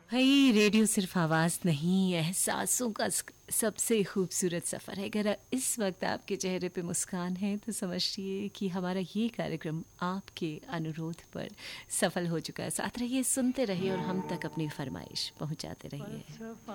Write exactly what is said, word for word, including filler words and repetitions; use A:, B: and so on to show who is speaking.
A: भाई रेडियो सिर्फ आवाज़ नहीं, एहसासों का स- सबसे खूबसूरत सफ़र है। अगर इस वक्त आपके चेहरे पे मुस्कान है तो समझिए कि हमारा ये कार्यक्रम आपके अनुरोध पर सफल हो चुका है। साथ रहिए, सुनते रहिए और हम तक अपनी फरमाइश पहुंचाते रहिए।